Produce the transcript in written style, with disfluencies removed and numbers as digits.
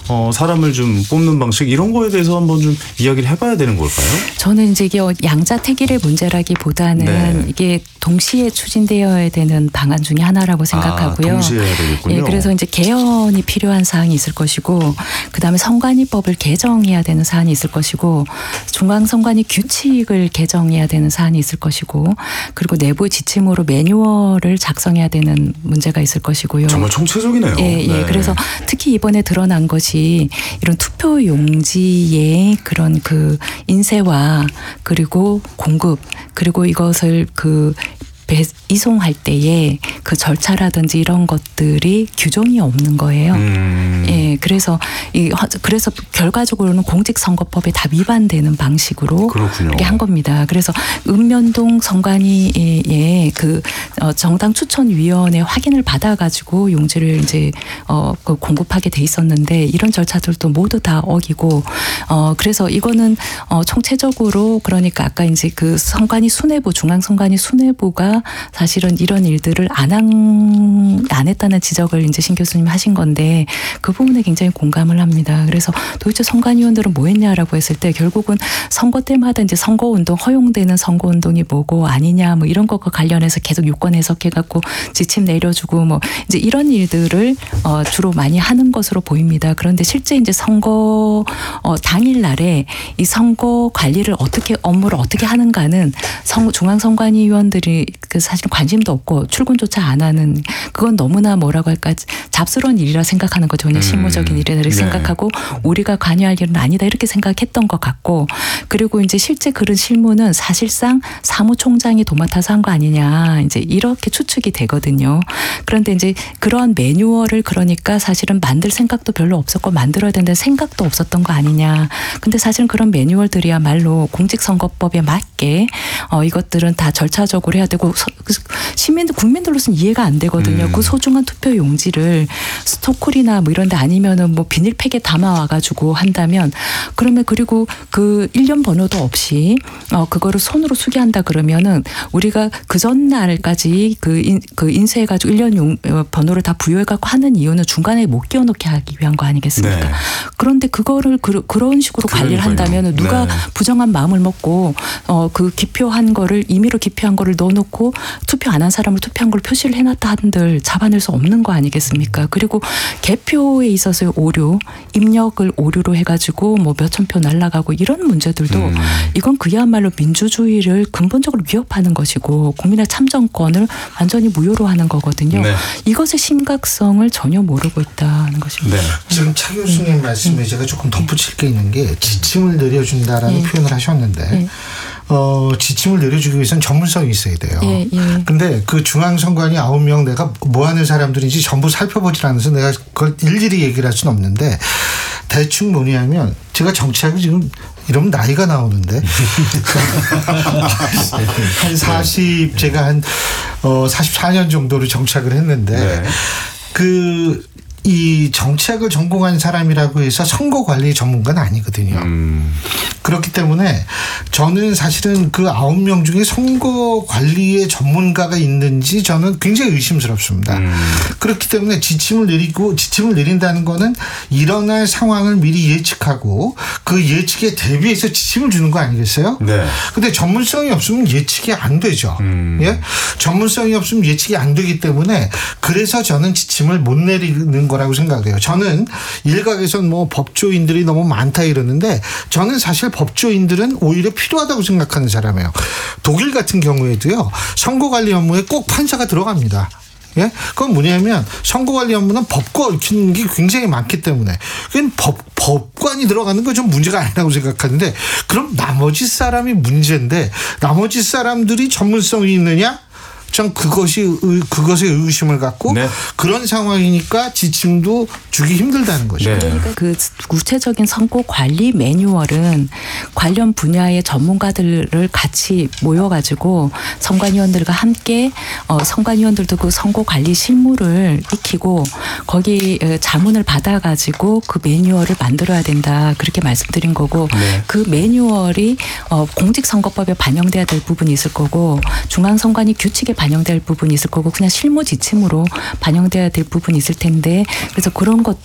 사람을 좀 뽑는 방식 이런 거에 대해서 한번 좀 이야기를 해봐야 되는 걸까요? 저는 이제 이게 양자택일의 문제라기보다는 네. 이게 동시에 추진되어야 되는 방안 중에 하나라고 생각하고요. 동시에 해야 되겠군요. 예, 그래서 이제 개헌이 필요한 사항이 있을 것이고, 그다음에 선관위법을 개정해야 되는 사안이 있을 것이고, 중앙선관위 규칙을 개정해야 되는 사안이 있을 것이고, 그리고 내부 지침으로 매뉴얼을 작성해야 되는 문제가 있을 것이고요. 정말 총체적이네요. 예, 예. 네. 그래서 특히 이번에 드러난 것이 이런 투표 용지의 그런 그 인쇄와 그리고 공급 그리고 이것을 이송할 때에 그 절차라든지 이런 것들이 규정이 없는 거예요. 예, 그래서 결과적으로는 공직선거법에 다 위반되는 방식으로 그렇군요. 이렇게 한 겁니다. 그래서 읍면동 선관위에 정당 추천위원회 확인을 받아가지고 용지를 이제 공급하게 돼 있었는데 이런 절차들도 모두 다 어기고 그래서 이거는 총체적으로 그러니까 아까 이제 그 선관위 수뇌부 중앙선관위 수뇌부가 사실은 이런 일들을 안 했다는 지적을 이제 신 교수님 하신 건데 그 부분에 굉장히 공감을 합니다. 그래서 도대체 선관위원들은 뭐 했냐라고 했을 때 결국은 선거 때마다 이제 선거운동 허용되는 선거운동이 뭐고 아니냐 뭐 이런 것과 관련해서 계속 유권 해석해갖고 지침 내려주고 뭐 이제 이런 일들을 주로 많이 하는 것으로 보입니다. 그런데 실제 이제 선거 당일날에 이 선거 관리를 업무를 어떻게 하는가는 중앙선관위원들이 사실 관심도 없고 출근조차 안 하는 그건 너무나 뭐라고 할까 잡스러운 일이라 생각하는 거죠. 그냥 실무적인 일이라 네. 생각하고 우리가 관여할 일은 아니다 이렇게 생각했던 것 같고 그리고 이제 실제 그런 실무는 사실상 사무총장이 도맡아서 한 거 아니냐 이제 이렇게 추측이 되거든요. 그런데 이제 그러한 매뉴얼을 그러니까 사실은 만들 생각도 별로 없었고 만들어야 된다는 생각도 없었던 거 아니냐. 근데 사실은 그런 매뉴얼들이야말로 공직선거법에 맞게 이것들은 다 절차적으로 해야 되고 국민들로서는 이해가 안 되거든요. 그 소중한 투표 용지를 스토클이나 뭐 이런 데 아니면은 뭐 비닐팩에 담아 와가지고 한다면 그러면 그리고 그 일련 번호도 없이 그거를 손으로 수기한다 그러면은 우리가 그 전날까지 그 인쇄해가지고 일련 번호를 다 부여해갖고 하는 이유는 중간에 못 끼워넣게 하기 위한 거 아니겠습니까? 네. 그런데 그거를 그런 식으로 관리를 한다면은 누가 네. 부정한 마음을 먹고 그 기표한 거를 임의로 기표한 거를 넣어놓고 투표 안 한 사람을 투표한 걸 표시를 해놨다 한들 잡아낼 수 없는 거 아니겠습니까? 그리고 개표에 있어서의 오류, 입력을 오류로 해가지고 뭐 몇천 표 날라가고 이런 문제들도 이건 그야말로 민주주의를 근본적으로 위협하는 것이고 국민의 참정권을 완전히 무효로 하는 거거든요. 네. 이것의 심각성을 전혀 모르고 있다는 것입니다. 네. 지금 차 교수님 말씀에 제가 조금 덧붙일 게 있는 게 지침을 내려준다라는 표현을 하셨는데 지침을 내려주기 위해서는 전문성이 있어야 돼요. 근데 그 중앙선관위 9명 내가 뭐 하는 사람들인지 전부 살펴보질 않아서 내가 그걸 일일이 얘기를 할 수는 없는데 대충 뭐냐면 제가 정치학을 지금 이러면 나이가 나오는데 제가 한 44년 정도를 정치학을 했는데 네. 이 정치학을 전공한 사람이라고 해서 선거 관리 전문가는 아니거든요. 그렇기 때문에 저는 사실은 그 9명 중에 선거 관리의 전문가가 있는지 저는 굉장히 의심스럽습니다. 그렇기 때문에 지침을 내린다는 거는 일어날 상황을 미리 예측하고 그 예측에 대비해서 지침을 주는 거 아니겠어요? 네. 근데 전문성이 없으면 예측이 안 되죠. 예? 전문성이 없으면 예측이 안 되기 때문에 그래서 저는 지침을 못 내리는 거라고 생각해요. 저는 일각에서는 뭐 법조인들이 너무 많다 이러는데 저는 사실 법조인들은 오히려 필요하다고 생각하는 사람이에요. 독일 같은 경우에도요. 선거관리 업무에 꼭 판사가 들어갑니다. 예? 그건 뭐냐면 선거관리 업무는 법과 얽히는 게 굉장히 많기 때문에 그건 법관이 들어가는 건 좀 문제가 아니라고 생각하는데 그럼 나머지 사람이 문제인데 나머지 사람들이 전문성이 있느냐? 전 그것에 의구심을 갖고 네. 그런 상황이니까 지침도 주기 힘들다는 거죠. 네. 그러니까 그 구체적인 선거 관리 매뉴얼은 관련 분야의 전문가들을 같이 모여가지고 선관위원들과 함께 선관위원들도 그 선거 관리 실무를 익히고 거기 자문을 받아가지고 그 매뉴얼을 만들어야 된다 그렇게 말씀드린 거고 네. 그 매뉴얼이 공직선거법에 반영돼야 될 부분이 있을 거고 중앙선관위 규칙에 반영될 부분이 있을 거고 그냥 실무 지침으로 반영돼야 될 부분이 있을 텐데 그래서 그런